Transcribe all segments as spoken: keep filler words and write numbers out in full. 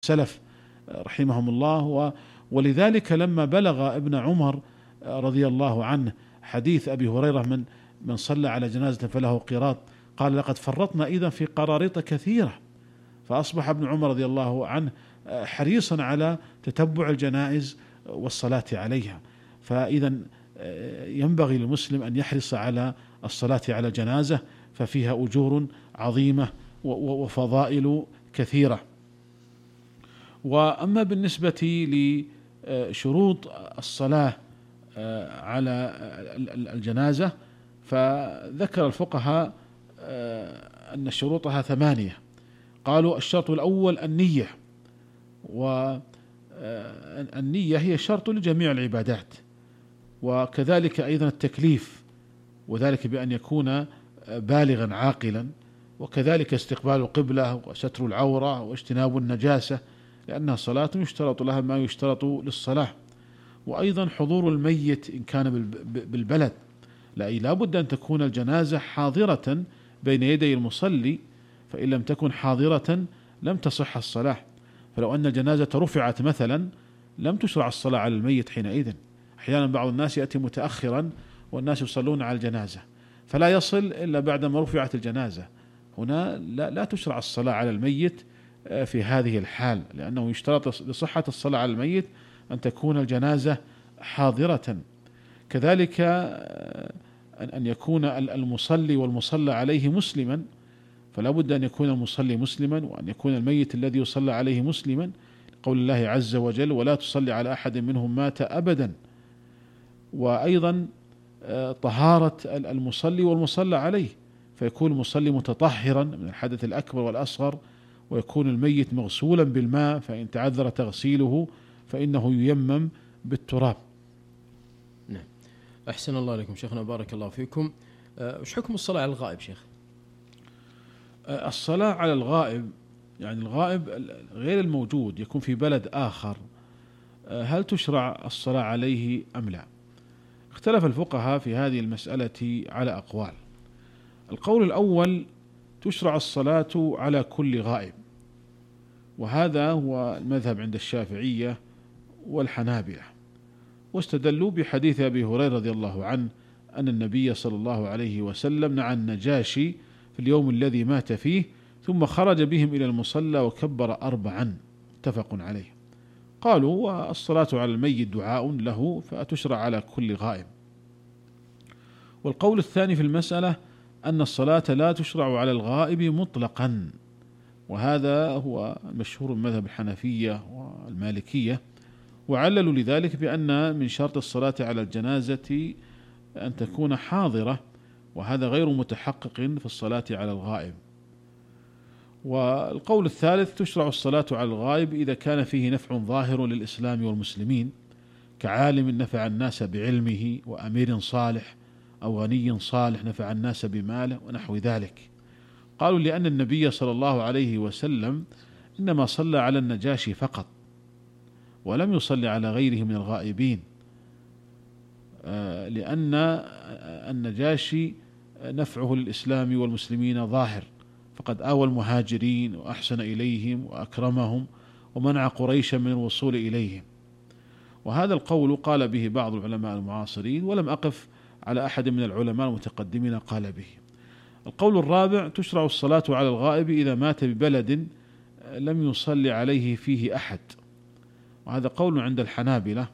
السلف رحمهم الله. ولذلك لما بلغ ابن عمر رضي الله عنه حديث أبي هريرة من من صلى على جنازة فله قيراط، قال لقد فرطنا إذا في قراريط كثيرة. فأصبح ابن عمر رضي الله عنه حريصا على تتبع الجنائز والصلاة عليها. فإذا ينبغي للمسلم أن يحرص على الصلاة على الجنازة، ففيها أجور عظيمة وفضائل كثيرة. وأما بالنسبة لشروط الصلاة على الجنازة فذكر الفقهاء أن شروطها ثمانية. قالوا الشرط الأول النية، والنية هي شرط لجميع العبادات، وكذلك أيضا التكليف، وذلك بأن يكون بالغا عاقلا، وكذلك استقبال القبلة وستر العورة واجتناب النجاسة، لأنها صلاة يشترط لها ما يشترط للصلاة. وأيضا حضور الميت إن كان بالبلد، لا بد أن تكون الجنازة حاضرة بين يدي المصلي، فإن لم تكن حاضرة لم تصح الصلاة. فلو أن الجنازة رفعت مثلا لم تشرع الصلاة على الميت حينئذ. أحيانا بعض الناس يأتي متأخرا والناس يصلون على الجنازة فلا يصل إلا بعدما رفعت الجنازة، هنا لا, لا تشرع الصلاة على الميت في هذه الحال، لأنه يشترط لصحة الصلاة على الميت أن تكون الجنازة حاضرة. كذلك أن يكون المصلي والمصلى عليه مسلما، فلا بد أن يكون المصلي مسلما، وأن يكون الميت الذي يصلى عليه مسلما، قول الله عز وجل ولا تصلي على أحد منهم مات أبدا. وأيضا طهارة المصلي والمصلى عليه، فيكون المصلي متطهرا من الحدث الأكبر والأصغر، ويكون الميت مغسولا بالماء، فإن تعذر تغسيله فإنه ييمم بالتراب. نعم، أحسن الله عليكم شيخنا، بارك الله فيكم. وش حكم الصلاة على الغائب شيخ؟ الصلاة على الغائب، يعني الغائب غير الموجود يكون في بلد آخر، هل تشرع الصلاة عليه أم لا؟ اختلف الفقهاء في هذه المسألة على أقوال. القول الأول تشرع الصلاة على كل غائب، وهذا هو المذهب عند الشافعية والحنابلة، واستدلوا بحديث أبي هريرة رضي الله عنه أن النبي صلى الله عليه وسلم نعى النجاشي في اليوم الذي مات فيه ثم خرج بهم إلى المصلى وكبر أربعا، متفق عليه. قالوا والصلاة على الميت دعاء له فتشرع على كل غائب. والقول الثاني في المسألة أن الصلاة لا تشرع على الغائب مطلقا، وهذا هو مشهور مذهب الحنفية والمالكية، وعللوا لذلك بأن من شرط الصلاة على الجنازة أن تكون حاضرة، وهذا غير متحقق في الصلاة على الغائب. والقول الثالث تشرع الصلاة على الغائب إذا كان فيه نفع ظاهر للإسلام والمسلمين، كعالم نفع الناس بعلمه، وأمير صالح أو غني صالح نفع الناس بماله ونحو ذلك. قالوا لأن النبي صلى الله عليه وسلم إنما صلى على النجاشي فقط، ولم يصلي على غيره من الغائبين، لأن النجاشي نفعه للإسلام والمسلمين ظاهر، فقد آوى المهاجرين وأحسن إليهم وأكرمهم ومنع قريشا من الوصول إليهم. وهذا القول قال به بعض العلماء المعاصرين، ولم أقف على أحد من العلماء المتقدمين قال به. القول الرابع تشرع الصلاة على الغائب إذا مات ببلد لم يصلي عليه فيه أحد، وهذا قول عند الحنابلة،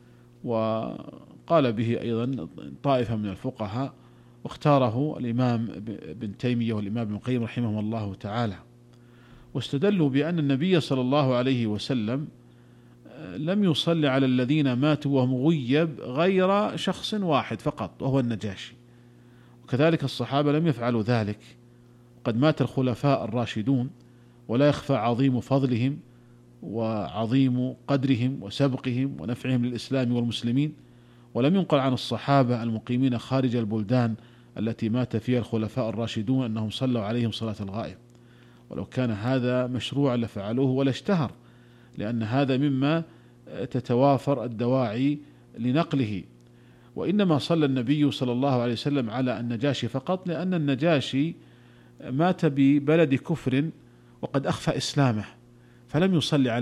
وقال به أيضا طائفة من الفقهاء، واختاره الإمام ابن تيمية والإمام ابن القيم رحمهم الله تعالى، واستدلوا بأن النبي صلى الله عليه وسلم لم يصلي على الذين ماتوا وهم غيب غير شخص واحد فقط وهو النجاشي، وكذلك الصحابة لم يفعلوا ذلك. قد مات الخلفاء الراشدون ولا يخفى عظيم فضلهم وعظيم قدرهم وسبقهم ونفعهم للإسلام والمسلمين، ولم ينقل عن الصحابة المقيمين خارج البلدان التي مات فيها الخلفاء الراشدون أنهم صلوا عليهم صلاة الغائب، ولو كان هذا مشروعا لفعلوه ولا اشتهر، لأن هذا مما تتوافر الدواعي لنقله. وإنما صلى النبي صلى الله عليه وسلم على النجاشي فقط، لأن النجاشي مات ببلد كفر وقد أخفى إسلامه، فلم يصلي عليه